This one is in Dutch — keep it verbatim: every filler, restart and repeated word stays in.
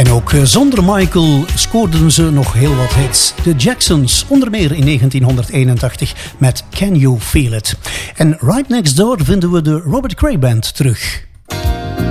En ook zonder Michael scoorden ze nog heel wat hits. De Jacksons, onder meer in negentienhonderdeenentachtig met Can You Feel It. En right next door vinden we de Robert Cray Band terug.